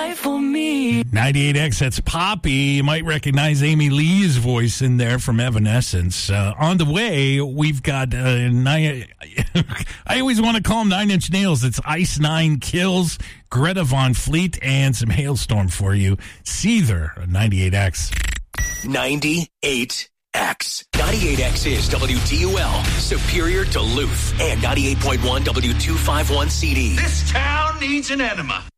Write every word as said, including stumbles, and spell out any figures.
die for me. ninety-eight X, that's Poppy. You might recognize Amy Lee's voice in there from Evanescence. Uh, on the way, we've got uh, nine. I always want to call them Nine Inch Nails. It's Ice Nine Kills, Greta Von Fleet, and some Hailstorm for you. Seether, ninety-eight X. ninety-eight X. ninety-eight X is W D U L, Superior Duluth, and ninety-eight point one W two fifty-one C D. This town needs an enema.